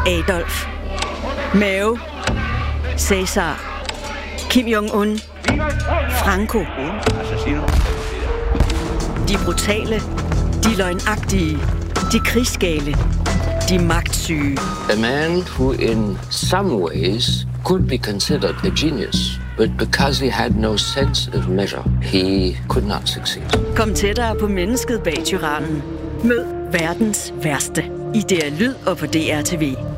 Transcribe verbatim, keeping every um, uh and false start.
Adolf, Mao, Cæsar, Kim Jong-un, Franco. De brutale, de løgnagtige, de krigsgale, de magtsyge. A man who in some ways could be considered a genius, but because he had no sense of measure, he could not succeed. Kom tættere på mennesket bag tyrannen. Mød verdens værste i D R Lyd og på D R T V.